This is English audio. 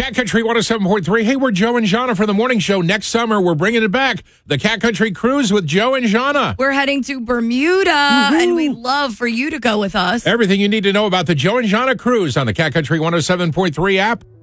Cat Country 107.3. Hey, we're Joe and Jana for the morning show. Next summer, we're bringing it back. The Cat Country Cruise with Joe and Jana. We're heading to Bermuda, and we'd love for you to go with us. Everything you need to know about the Joe and Jana Cruise on the Cat Country 107.3 app